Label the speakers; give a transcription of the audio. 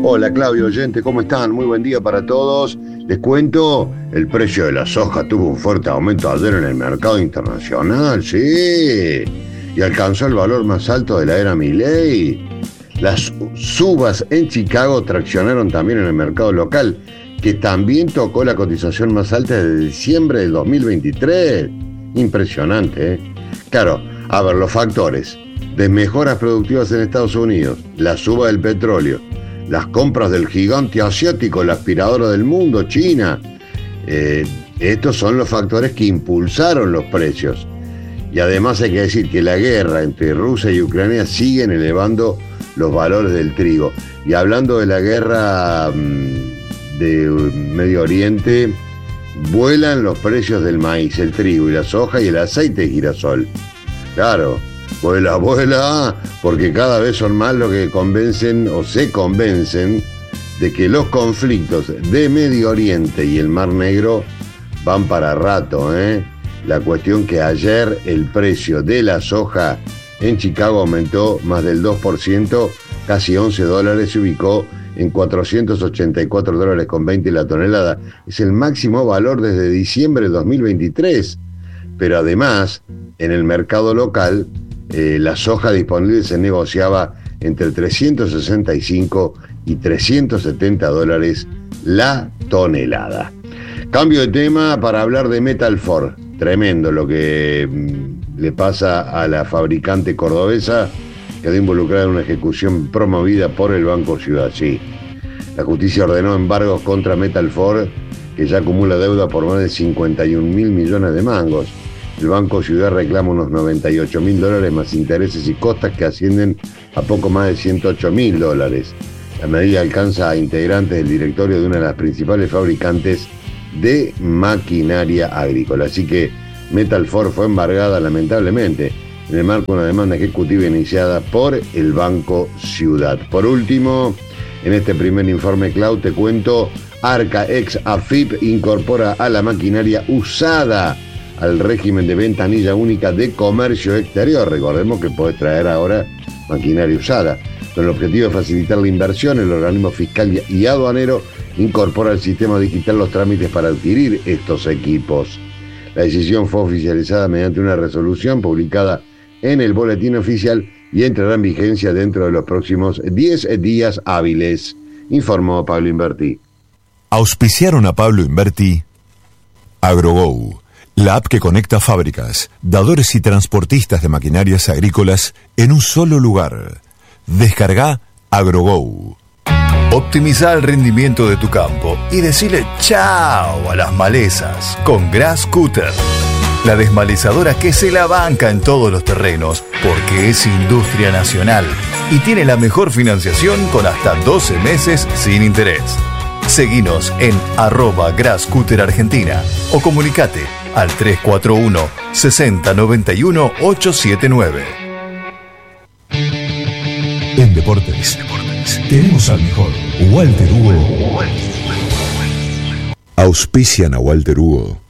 Speaker 1: Hola Claudio, oyente, ¿cómo están? Muy buen día para todos. Les cuento, el precio de la soja tuvo un fuerte aumento ayer en el mercado internacional, sí, y alcanzó el valor más alto de la era Milei. Las subas en Chicago traccionaron también en el mercado local, que también tocó la cotización más alta de diciembre del 2023. Impresionante, ¿eh? Claro, a ver, los factores de mejoras productivas en Estados Unidos, la suba del petróleo, las compras del gigante asiático, la aspiradora del mundo, China. Estos son los factores que impulsaron los precios. Y además hay que decir que la guerra entre Rusia y Ucrania siguen elevando los valores del trigo. Y hablando de la guerra de Medio Oriente, vuelan los precios del maíz, el trigo y la soja y el aceite de girasol. Claro, vuela, porque cada vez son más los que convencen o se convencen de que los conflictos de Medio Oriente y el Mar Negro van para rato, ¿eh? La cuestión que ayer el precio de la soja en Chicago aumentó más del 2%, casi $11, se ubicó en $484.20 la tonelada. Es el máximo valor desde diciembre de 2023. Pero además, en el mercado local, la soja disponible se negociaba entre 365 y $370 la tonelada. Cambio de tema para hablar de Metalfor. Tremendo lo que le pasa a la fabricante cordobesa, quedó involucrada en una ejecución promovida por el Banco Ciudad. Sí, la justicia ordenó embargos contra Metalfor, que ya acumula deuda por más de 51.000 millones de mangos. El Banco Ciudad reclama unos $98.000 más intereses y costas que ascienden a poco más de $108.000. La medida alcanza a integrantes del directorio de una de las principales fabricantes de maquinaria agrícola. Así que Metalfor fue embargada lamentablemente en el marco de una demanda ejecutiva iniciada por el Banco Ciudad. Por último, en este primer informe, Clau, te cuento, Arca ex AFIP incorpora a la maquinaria usada al régimen de ventanilla única de comercio exterior. Recordemos que podés traer ahora maquinaria usada. Con el objetivo de facilitar la inversión, el organismo fiscal y aduanero incorpora al sistema digital los trámites para adquirir estos equipos. La decisión fue oficializada mediante una resolución publicada en el Boletín Oficial y entrará en vigencia dentro de los próximos 10 días hábiles, informó Pablo Invertí.
Speaker 2: Auspiciaron a Pablo Invertí AgroGo, la app que conecta fábricas, dadores y transportistas de maquinarias agrícolas en un solo lugar. Descarga AgroGo.
Speaker 3: Optimiza el rendimiento de tu campo y decile chao a las malezas con Grass Cutter. La desmalezadora que se la banca en todos los terrenos porque es industria nacional y tiene la mejor financiación con hasta 12 meses sin interés. Seguinos en @GrassCutterArgentina o comunicate al 341 60 91 879.
Speaker 2: En Deportes, tenemos al mejor Walter Hugo. Auspician a Walter Hugo